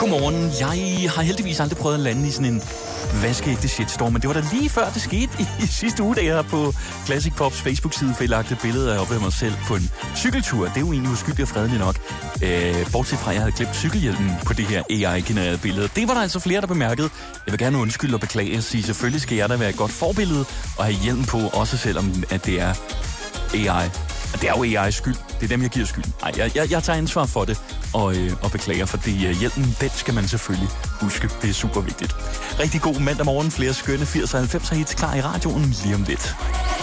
Godmorgen. Jeg har heldigvis aldrig prøvet at lande i sådan en vaskeægte shitstorm, men det var da lige før det skete i sidste uge, da jeg på Classic Pops Facebook-side fik lagt et billede af mig selv på en cykeltur. Det er jo egentlig uskyldigt og fredeligt nok. Bortset fra, at jeg havde glemt cykelhjelmen på det her AI-genererede billede. Det var der altså flere, der bemærkede. Jeg vil gerne undskylde og beklage og sige, selvfølgelig skal jeg da være et godt forbillede og have hjelm på, også selvom at det er AI. Og det er jo AI's skyld. Det er dem, jeg giver skylden. Nej, jeg tager ansvar for det og beklager, fordi hjelmen, den skal man selvfølgelig huske. Det er super vigtigt. Rigtig god mandag morgen. Flere skønne 80 og 90 hits klar i radioen lige om lidt.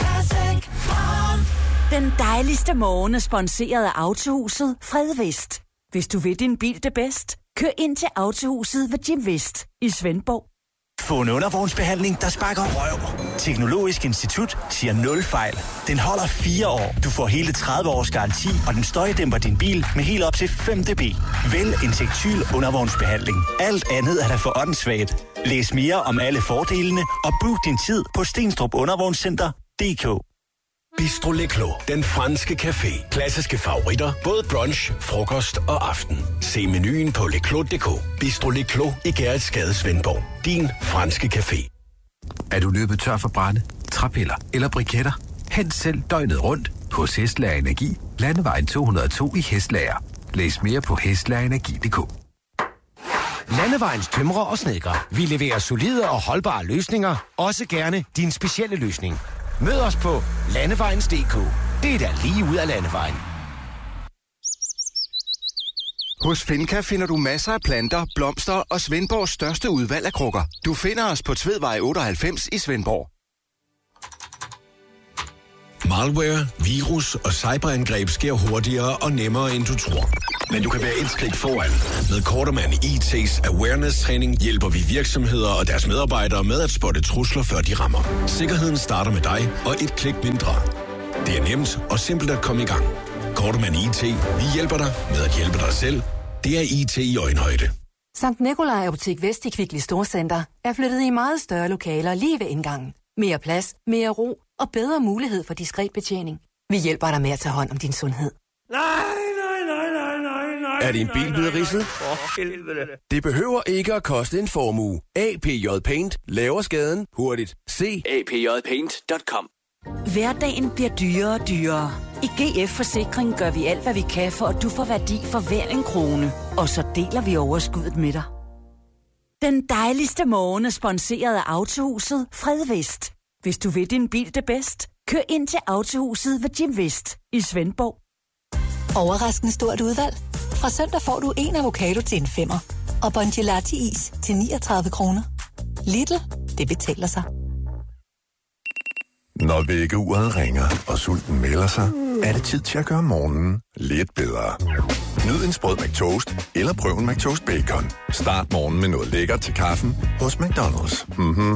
Den dejligste morgen er sponsoreret af Autohuset Fred Vest. Hvis du vil din bil det bedst, kør ind til Autohuset ved Jim Vest i Svendborg. Få en undervognsbehandling, der sparker røv. Teknologisk Institut siger 0 fejl. Den holder 4 år. Du får hele 30 års garanti, og den støjdæmper din bil med helt op til 5 dB. Vælg en Tektyl undervognsbehandling. Alt andet er der for åndssvagt. Læs mere om alle fordelene og book din tid på stenstrupundervognscenter.dk. Bistro Le Clos, den franske café. Klassiske favoritter, både brunch, frokost og aften. Se menuen på leclos.dk. Bistro Le Clos i Gerritsgade, Svendborg. Din franske café. Er du løbet tør for brænde, træpiller eller briketter? Hent selv døgnet rundt hos Hestlager Energi. Landevejen 202 i Hestlager. Læs mere på hestlageringergi.dk. Landevejens tømrer og snedkere. Vi leverer solide og holdbare løsninger. Også gerne din specielle løsning. Mød os på landevejens.dk. Det er da lige ud af landevejen. Hos Finca finder du masser af planter, blomster og Svendborgs største udvalg af krukker. Du finder os på Tvedvej 98 i Svendborg. Malware, virus og cyberangreb sker hurtigere og nemmere, end du tror. Men du kan være et skridt foran. Med Kortermand IT's Awareness-træning hjælper vi virksomheder og deres medarbejdere med at spotte trusler, før de rammer. Sikkerheden starter med dig og et klik mindre. Det er nemt og simpelt at komme i gang. Kortermand IT. Vi hjælper dig med at hjælpe dig selv. Det er IT i øjenhøjde. Sankt Nikolaj Apotek Vest i Kvickly Storcenter er flyttet i meget større lokaler lige ved indgangen. Mere plads, mere ro og bedre mulighed for diskret betjening. Vi hjælper dig med at tage hånd om din sundhed. Nej. Er din bil blevet ridset? Det behøver ikke at koste en formue. APJ Paint laver skaden hurtigt. Se apjpaint.com. Hverdagen bliver dyrere og dyrere. I GF Forsikring gør vi alt, hvad vi kan, for at du får værdi for hver en krone. Og så deler vi overskuddet med dig. Den dejligste morgen er sponsoreret af Autohuset Fred Vest. Hvis du vil din bil det bedst, kør ind til Autohuset ved Jim Vest i Svendborg. Overraskende stort udvalg. Fra søndag får du en avocado til en 5'er. Og Bongelati-is til 39 kroner. Lidl, det betaler sig. Når vækkeuret ringer, og sulten melder sig, er det tid til at gøre morgenen lidt bedre. Nyd en sprød McToast, eller prøv en McToast Bacon. Start morgenen med noget lækkert til kaffen hos McDonald's.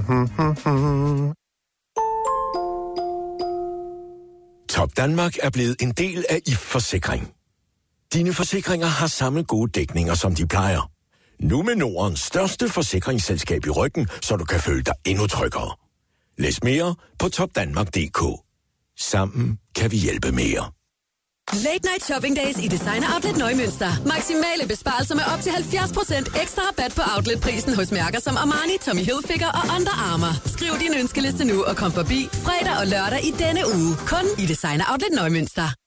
Top Danmark er blevet en del af IF Forsikring. Dine forsikringer har samme gode dækninger, som de plejer. Nu med Nordens største forsikringsselskab i ryggen, så du kan føle dig endnu tryggere. Læs mere på topdanmark.dk. Sammen kan vi hjælpe mere. Late Night Shopping Days i Designer Outlet Neumünster. Maksimale besparelser med op til 70% ekstra rabat på outletprisen hos mærker som Armani, Tommy Hilfiger og Under Armour. Skriv din ønskeliste nu og kom forbi fredag og lørdag i denne uge. Kun i Designer Outlet Neumünster.